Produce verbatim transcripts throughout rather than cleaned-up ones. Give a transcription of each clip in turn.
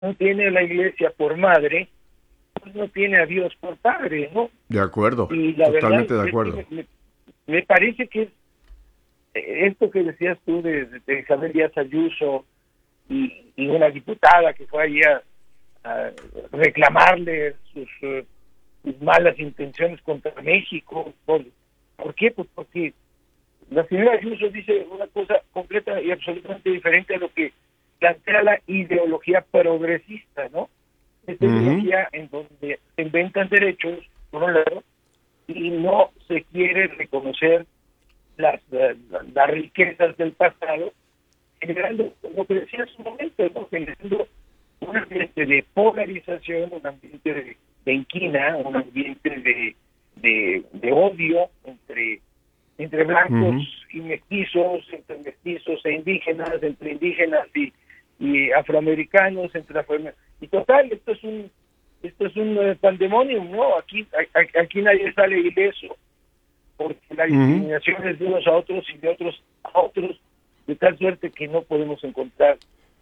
no tiene a la iglesia por madre, pues no tiene a Dios por padre, ¿no? De acuerdo, Y la verdad totalmente de es que acuerdo. me, me parece que esto que decías tú de, de Isabel Díaz Ayuso y, y una diputada que fue allí a, a reclamarle sus, uh, sus malas intenciones contra México. ¿Por, ¿Por qué? Pues porque la señora Ayuso dice una cosa completa y absolutamente diferente a lo que plantea la ideología progresista, ¿no? Esta Uh-huh. ideología en donde se inventan derechos, por un lado, y no se quiere reconocer las, las, las riquezas del pasado, generando, como que decía en su momento, ¿no? Generando un ambiente de polarización, un ambiente de, de inquina, un ambiente de, de, de odio entre entre blancos uh-huh. y mestizos, entre mestizos e indígenas, entre indígenas y, y afroamericanos, entre afroamericanos. Y total, esto es un esto es un uh, pandemonium, ¿no? Aquí a, aquí nadie sale ileso, porque la discriminación uh-huh. es de unos a otros y de otros a otros, de tal suerte que no podemos encontrar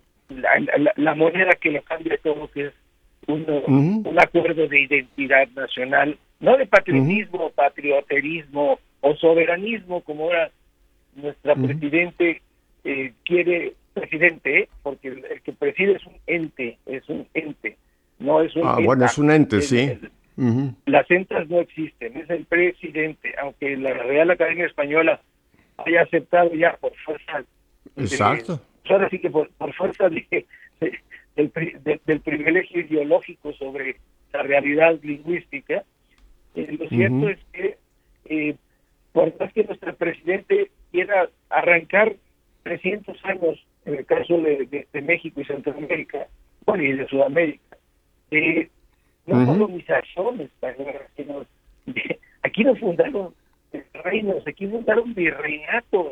la, la, la moneda que lo cambia todo, que es un, uh-huh. un acuerdo de identidad nacional, no de patriotismo, uh-huh. patrioterismo o soberanismo, como ahora nuestra uh-huh. presidente eh, quiere, presidente, ¿eh? Porque el, el que preside es un ente, es un ente, no es un Ah, enta. bueno, es un ente, es, sí. Es, uh-huh. Las entas no existen, es el presidente, aunque la Real Academia Española haya aceptado ya por fuerza. Exacto. De, pues ahora sí que por, por fuerza de, de, del, de, del privilegio ideológico sobre la realidad lingüística, eh, lo cierto uh-huh. es que eh, por más que nuestro presidente quiera arrancar trescientos años, en el caso de, de, de México y Centroamérica, bueno, y de Sudamérica, de no uh-huh. colonización española, sino de, aquí no fundaron reinos, aquí fundaron virreinatos,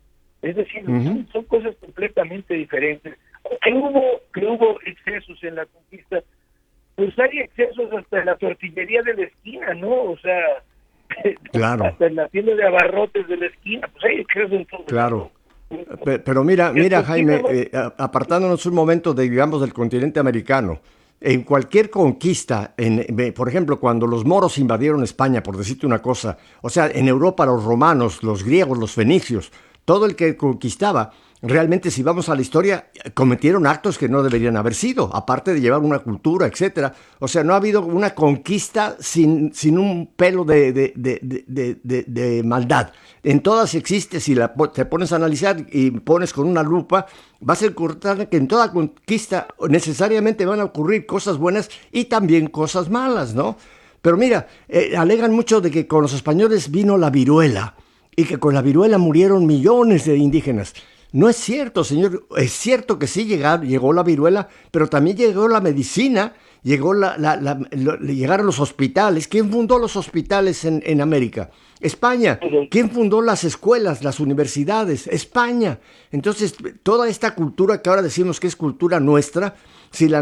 es decir, uh-huh. son, son cosas completamente diferentes. Que hubo, que hubo excesos en la conquista, pues hay excesos hasta en la tortillería de la esquina, ¿no? O sea, claro. hasta en la tienda de abarrotes de la esquina, pues hay excesos en todo. Claro. Pero, pero mira, mira Jaime, eh, apartándonos un momento de, digamos, del continente americano, en cualquier conquista, en, por ejemplo, cuando los moros invadieron España, por decirte una cosa, o sea, en Europa los romanos, los griegos, los fenicios, todo el que conquistaba, realmente si vamos a la historia, cometieron actos que no deberían haber sido, aparte de llevar una cultura, etcétera. O sea, no ha habido una conquista sin, sin un pelo de, de, de, de, de, de maldad. En todas existe, si la, te pones a analizar y pones con una lupa, vas a encontrar que en toda conquista necesariamente van a ocurrir cosas buenas y también cosas malas, ¿no? Pero mira, eh, alegan mucho de que con los españoles vino la viruela y que con la viruela murieron millones de indígenas. No es cierto, señor. Es cierto que sí llegó, llegó la viruela, pero también llegó la medicina, llegó la, la, la, la, llegaron los hospitales. ¿Quién fundó los hospitales en, en América? España. ¿Quién fundó las escuelas, las universidades? España. Entonces, toda esta cultura que ahora decimos que es cultura nuestra, si la